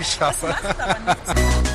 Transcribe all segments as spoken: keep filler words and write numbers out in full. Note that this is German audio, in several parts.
ich schaffe. Das macht aber nichts.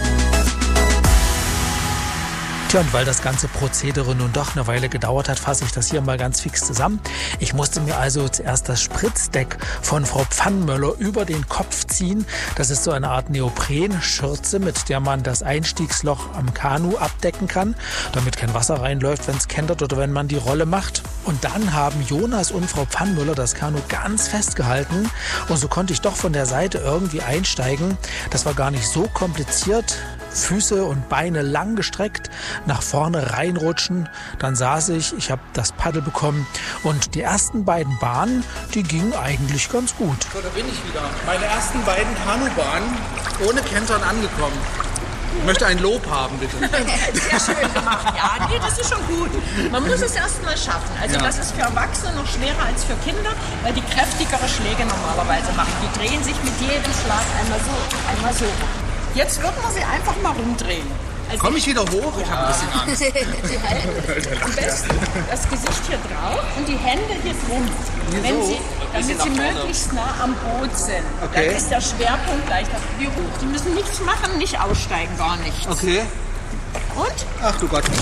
Tja, und weil das ganze Prozedere nun doch eine Weile gedauert hat, fasse ich das hier mal ganz fix zusammen. Ich musste mir also zuerst das Spritzdeck von Frau Pfannenmöller über den Kopf ziehen. Das ist so eine Art Neoprenschürze, mit der man das Einstiegsloch am Kanu abdecken kann, damit kein Wasser reinläuft, wenn es kentert oder wenn man die Rolle macht. Und dann haben Jonas und Frau Pfannenmöller das Kanu ganz festgehalten und so konnte ich doch von der Seite irgendwie einsteigen. Das war gar nicht so kompliziert. Füße und Beine lang gestreckt, nach vorne reinrutschen. Dann saß ich, ich habe das Paddel bekommen und die ersten beiden Bahnen, die gingen eigentlich ganz gut. So, da bin ich wieder. Meine ersten beiden Kanubahnen ohne Kentern angekommen. Ich möchte ein Lob haben, bitte. Sehr schön gemacht. Ja, nee, das ist schon gut. Man muss es erst mal schaffen. Also Ja. das ist für Erwachsene noch schwerer als für Kinder, weil die kräftigere Schläge normalerweise machen. Die drehen sich mit jedem Schlag einmal so, einmal so. Jetzt würden wir sie einfach mal rumdrehen. Also Komme ich wieder hoch? Ich habe ein bisschen Angst. Sie halten am besten das Gesicht hier drauf und die Hände hier drum. Wenn so? sie, damit sie möglichst nah am Boot sind. Okay. Dann ist der Schwerpunkt leichter wie hoch. Die müssen nichts machen, nicht aussteigen, gar nichts. Okay. Und? Ach du Gott.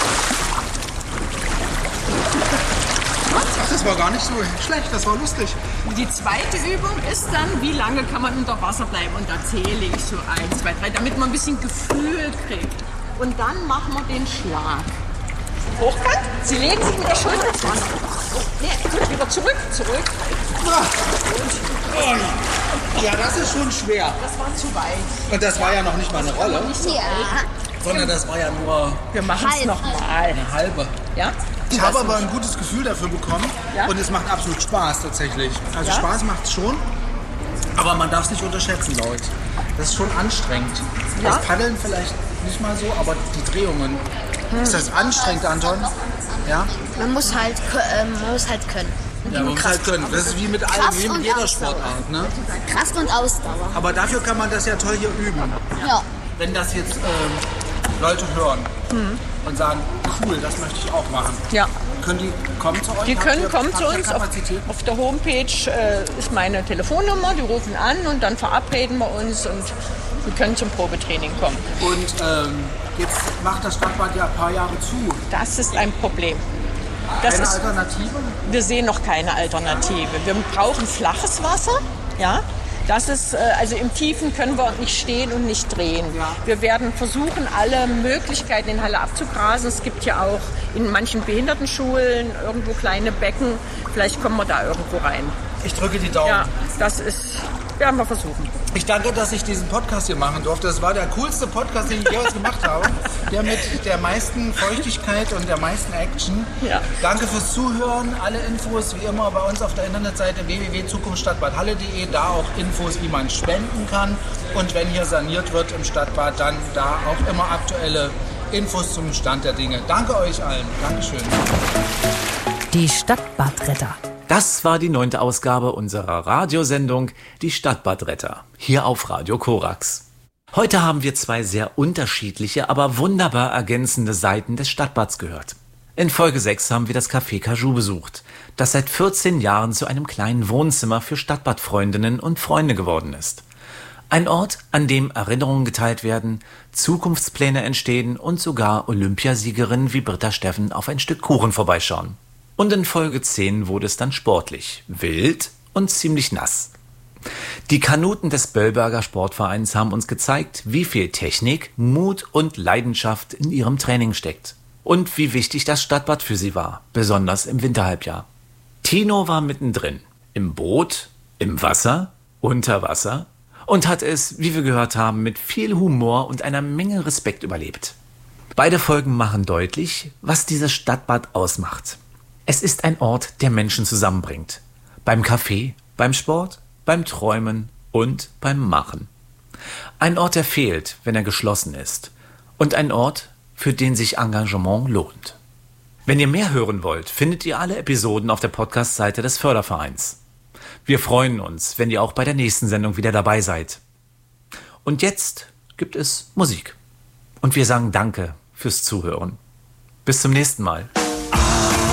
Ach, das war gar nicht so schlecht, das war lustig. Die zweite Übung ist dann, wie lange kann man unter Wasser bleiben? Und da zähle ich so eins, zwei, drei, damit man ein bisschen Gefühl kriegt. Und dann machen wir den Schlag. Hochkant, Sie legen sich mit der Schulter dran. Oh, nee, gut, wieder zurück, zurück. Ja, das ist schon schwer. Das war zu weit. Und das war ja noch nicht mal eine Rolle, Nicht so Ja. weit. sondern das war ja nur Wir machen es Halb. nochmal. eine halbe. Ja? Ich habe aber ein gutes Gefühl dafür bekommen Ja? und es macht absolut Spaß tatsächlich. Also Ja? Spaß macht es schon, aber man darf es nicht unterschätzen, Leute. Das ist schon anstrengend. Ja? Das Paddeln vielleicht nicht mal so, aber die Drehungen. Ist das anstrengend, Anton? Ja? Man muss halt, kö- ähm, man muss halt können. Ja, man muss halt können. Das ist wie mit allem, Kraft wie mit und jeder Ausdauer. Sportart. Ne? Kraft und Ausdauer. Aber dafür kann man das ja toll hier üben. Ja. Wenn das jetzt ähm, Leute hören und sagen, cool, das möchte ich auch machen. Ja. Können die kommen zu euch? Die Habt können ihr- kommen habt zu ihr uns. Auf, Kapazität? auf der Homepage äh, ist meine Telefonnummer. Die rufen an und dann verabreden wir uns und wir können zum Probetraining kommen. Und ähm, jetzt macht das Stadtbad ja ein paar Jahre zu. Das ist ein Problem. Das Eine ist, Alternative? wir sehen noch keine Alternative. Wir brauchen flaches Wasser. Ja? Das ist, äh, also im Tiefen können wir nicht stehen und nicht drehen. Ja. Wir werden versuchen, alle Möglichkeiten in Halle abzugrasen. Es gibt ja auch in manchen Behindertenschulen irgendwo kleine Becken. Vielleicht kommen wir da irgendwo rein. Ich drücke die Daumen. Ja, das ist, werden wir versuchen. Ich danke, dass ich diesen Podcast hier machen durfte. Das war der coolste Podcast, den ich jemals gemacht habe. Der mit der meisten Feuchtigkeit und der meisten Action. Ja. Danke fürs Zuhören. Alle Infos wie immer bei uns auf der Internetseite w w w punkt zukunftsstadtbadhalle punkt de. Da auch Infos, wie man spenden kann. Und wenn hier saniert wird im Stadtbad, dann da auch immer aktuelle Infos zum Stand der Dinge. Danke euch allen. Dankeschön. Die Stadtbadretter. Das war die neunte Ausgabe unserer Radiosendung Die Stadtbadretter, hier auf Radio Korax. Heute haben wir zwei sehr unterschiedliche, aber wunderbar ergänzende Seiten des Stadtbads gehört. In Folge sechs haben wir das Café Cajou besucht, das seit vierzehn Jahren zu einem kleinen Wohnzimmer für Stadtbadfreundinnen und Freunde geworden ist. Ein Ort, an dem Erinnerungen geteilt werden, Zukunftspläne entstehen und sogar Olympiasiegerinnen wie Britta Steffen auf ein Stück Kuchen vorbeischauen. Und in Folge zehn wurde es dann sportlich, wild und ziemlich nass. Die Kanuten des Böllberger Sportvereins haben uns gezeigt, wie viel Technik, Mut und Leidenschaft in ihrem Training steckt. Und wie wichtig das Stadtbad für sie war, besonders im Winterhalbjahr. Tino war mittendrin, im Boot, im Wasser, unter Wasser und hat es, wie wir gehört haben, mit viel Humor und einer Menge Respekt überlebt. Beide Folgen machen deutlich, was dieses Stadtbad ausmacht. Es ist ein Ort, der Menschen zusammenbringt. Beim Kaffee, beim Sport, beim Träumen und beim Machen. Ein Ort, der fehlt, wenn er geschlossen ist. Und ein Ort, für den sich Engagement lohnt. Wenn ihr mehr hören wollt, findet ihr alle Episoden auf der Podcast-Seite des Fördervereins. Wir freuen uns, wenn ihr auch bei der nächsten Sendung wieder dabei seid. Und jetzt gibt es Musik. Und wir sagen Danke fürs Zuhören. Bis zum nächsten Mal.